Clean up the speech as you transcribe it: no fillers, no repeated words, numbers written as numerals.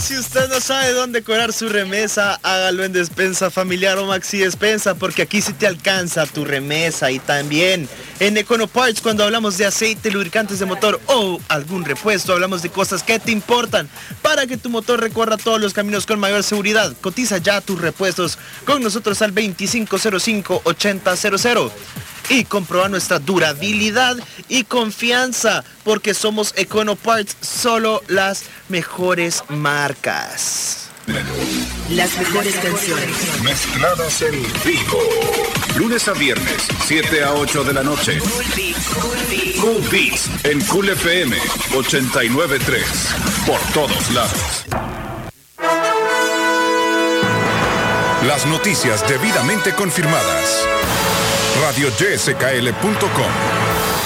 Si usted no sabe dónde cobrar su remesa, hágalo en Despensa Familiar o Maxi Despensa, porque aquí sí te alcanza tu remesa. Y también en Econoparts, cuando hablamos de aceite, lubricantes de motor o algún repuesto, hablamos de cosas que te importan para que tu motor recorra todos los caminos con mayor seguridad. Cotiza ya tus repuestos con nosotros al 2505-8000 y comproba nuestra durabilidad y confianza, porque somos Econoparts, solo las mejores marcas. Las mejores canciones mezcladas en vivo. Lunes a viernes, 7 a 8 de la noche. Cool Beats en Cool FM 89.3. Por todos lados. Las noticias debidamente confirmadas. RadioYSKL.com